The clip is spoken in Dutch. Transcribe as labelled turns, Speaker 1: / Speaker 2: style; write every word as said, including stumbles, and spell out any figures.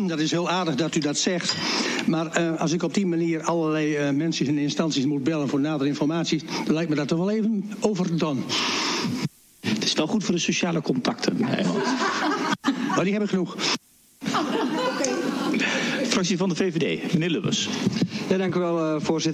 Speaker 1: Dat is heel aardig dat u dat zegt. Maar uh, als ik op die manier allerlei uh, mensen en instanties moet bellen voor nadere informatie, dan lijkt me dat toch wel even overdone.
Speaker 2: Het is wel goed voor de sociale contacten.
Speaker 1: Maar die hebben genoeg.
Speaker 2: Fractie van de V V D, meneer Lubbers.
Speaker 3: Ja, dank u wel, uh, voorzitter.